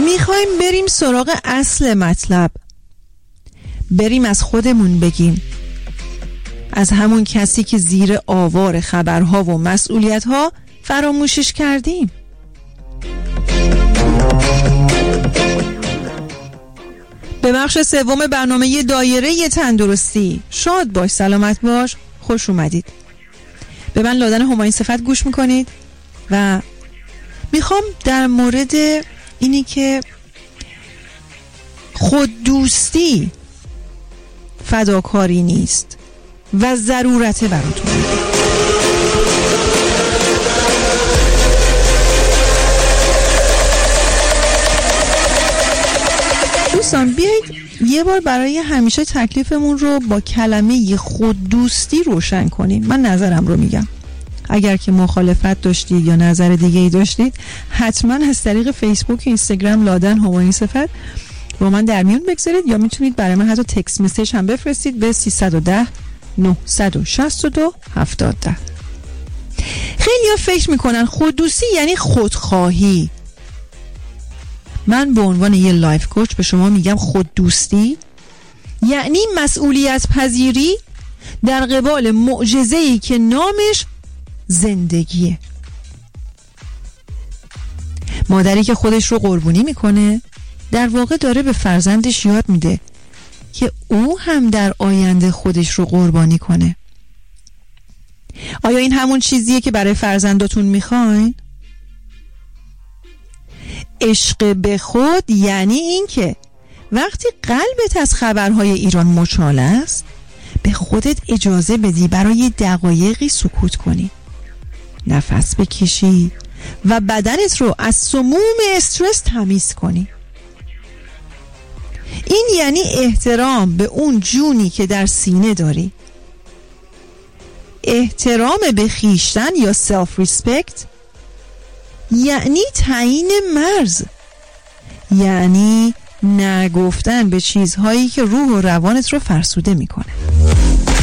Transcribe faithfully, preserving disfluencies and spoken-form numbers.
میخوایم بریم سراغ اصل مطلب، بریم از خودمون بگیم، از همون کسی که زیر آوار خبرها و مسئولیتها فراموشش کردیم. به بخش سوم برنامه دایره تندرستی. شاد باش، سلامت باش، خوش اومدید. به من لادن همایون صفت گوش میکنید و میخوام در مورد اینی که خوددوستی فداکاری نیست و ضرورته براتون. دوستان بیایید یه بار برای همیشه تکلیفمون رو با کلمه خوددوستی روشن کنیم. من نظرم رو میگم، اگر که مخالفت داشتید یا نظر دیگه ای داشتید حتما از طریق فیسبوک، اینستاگرام لادن همایون صفت با من در میون بگذارید، یا میتونید برای من حتی تکست مسیج هم بفرستید به سیصد و ده نهصد و شصت و دو هفتاد ده. خیلی ها فکر میکنن خوددوستی یعنی خودخواهی. من به عنوان یه لایف کوچ به شما میگم خوددوستی یعنی مسئولیت پذیری در قبال معجزه‌ای که نامش زندگیه. مادری که خودش رو قربانی میکنه در واقع داره به فرزندش یاد میده که او هم در آینده خودش رو قربانی کنه. آیا این همون چیزیه که برای فرزنداتون میخواین؟ عشق به خود یعنی این که وقتی قلبت از خبرهای ایران مچاله است به خودت اجازه بدی برای دقایقی سکوت کنی، نفس بکشی و بدنت رو از سموم استرس تمیز کنی. این یعنی احترام به اون جونی که در سینه داری، احترام به خیشتن یا سلف ریسپکت یعنی تعیین مرز، یعنی نگفتن به چیزهایی که روح و روانت رو فرسوده میکنه.